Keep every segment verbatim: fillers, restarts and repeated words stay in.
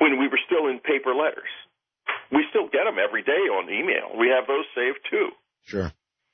when we were still in paper letters. We still get them every day on email. We have those saved, too. Sure.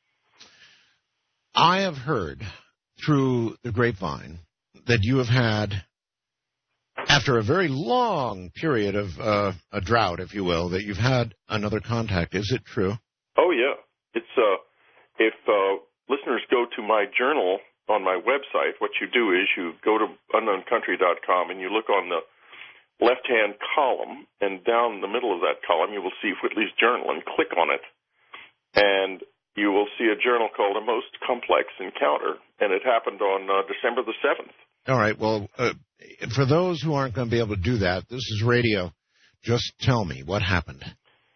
I have heard through the grapevine that you have had, after a very long period of uh, a drought, if you will, that you've had another contact. Is it true? Oh, yeah. It's uh, if uh, listeners go to my journal on my website, what you do is you go to unknown country dot com and you look on the left-hand column, and down the middle of that column you will see Whitley's Journal, and click on it, and you will see a journal called A Most Complex Encounter, and it happened on uh, December the seventh. All right, well, uh, for those who aren't going to be able to do that, this is radio. Just tell me what happened.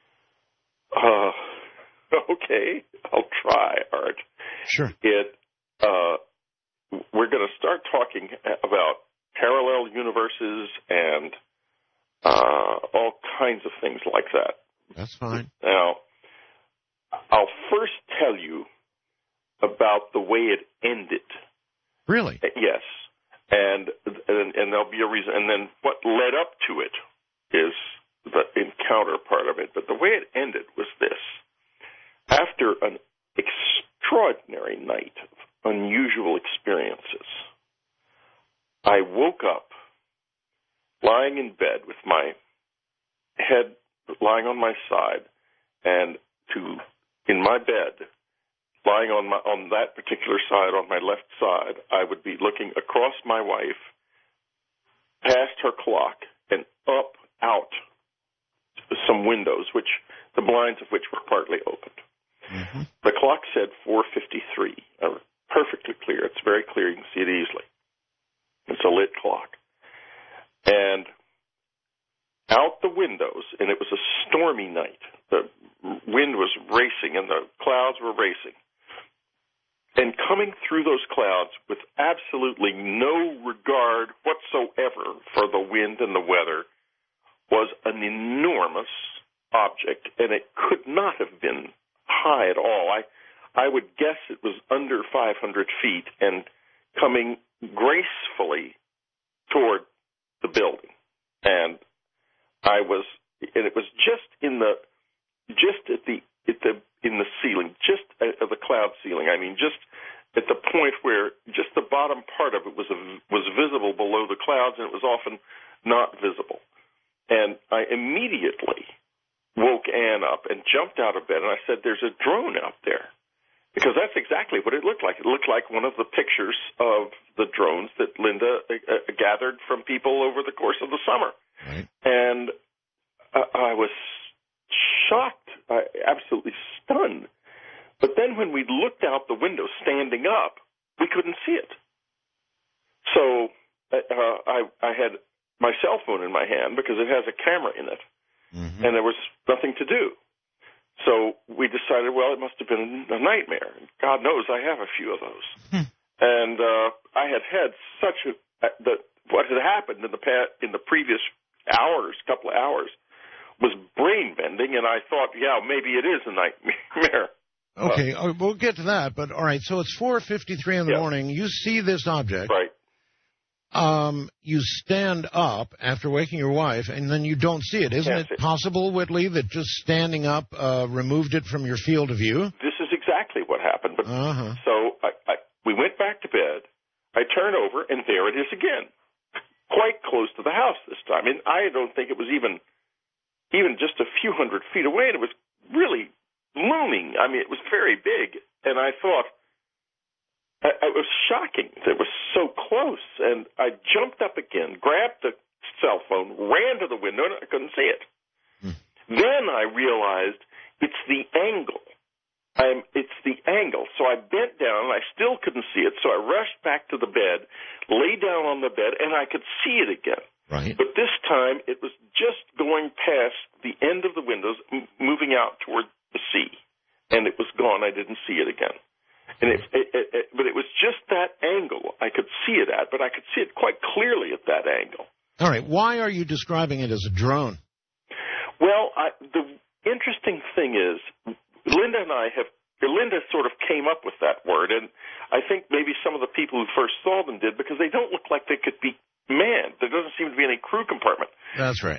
Uh, okay, I'll try, Art. Sure. It, uh, we're going to start talking about parallel universes and uh, all kinds of things like that. That's fine. Now, I'll first tell you about the way it ended. Really? Yes. And, and and there'll be a reason. And then what led up to it is the encounter part of it. But the way it ended was this. After an extraordinary night of unusual experiences, I woke up lying in bed with my head lying on my side, and to in my bed, lying on my on that particular side, on my left side, I would be looking across my wife, past her clock, and up out some windows, which the blinds of which were partly opened. Mm-hmm. The clock said four fifty-three, uh, perfectly clear. It's very clear. You can see it easily. It's a lit clock. And out the windows, and it was a stormy night. The wind was racing, and the clouds were racing. And coming through those clouds with absolutely no regard whatsoever for the wind and the weather was an enormous object, and it could not have been high at all. I, I would guess it was under five hundred feet and coming gracefully toward the building. And I was, and it was just in the, just at the, at the, in the ceiling, just at the cloud ceiling. I mean, just at the point where just the bottom part of it was, was visible below the clouds, and it was often not visible. And I immediately woke Ann up and jumped out of bed, and I said, "There's a drone out there." Because that's exactly what it looked like. It looked like one of the pictures of the drones that Linda uh, gathered from people over the course of the summer. Right. And uh, I was shocked, uh, absolutely stunned. But then when we looked out the window standing up, we couldn't see it. So uh, I, I had my cell phone in my hand because it has a camera in it, mm-hmm. and there was nothing to do. So we decided, well, it must have been a nightmare. God knows I have a few of those. Hmm. And uh, I had had such a uh, – the, what had happened in the past, in the previous hours, couple of hours, was brain-bending, and I thought, yeah, maybe it is a nightmare. Okay, uh, we'll get to that. But, all right, so it's four fifty-three in the yeah. morning. You see this object. Right. Um, you stand up after waking your wife, and then you don't see it. Isn't it possible, Whitley, that just standing up uh, removed it from your field of view? This is exactly what happened. But uh-huh. So I, I, we went back to bed. I turned over, and there it is again, quite close to the house this time. And I don't think it was even even just a few hundred feet away, and it was really looming. I mean, it was very big, and I thought, it was shocking. It was so close, and I jumped up again, grabbed the cell phone, ran to the window, and I couldn't see it. Hmm. Then I realized it's the angle. I'm, it's the angle. So I bent down, and I still couldn't see it, so I rushed back to the bed, lay down on the bed, and I could see it again. Right. But this time, it was just going past the end of the windows, m- moving out toward the sea, and it was gone. I didn't see it again. And it, it, it, it, but it was just that angle I could see it at, but I could see it quite clearly at that angle. All right. Why are you describing it as a drone? Well, I, the interesting thing is, Linda and I have, Linda sort of came up with that word, and I think maybe some of the people who first saw them did, because they don't look like they could be manned. There doesn't seem to be any crew compartment. That's right.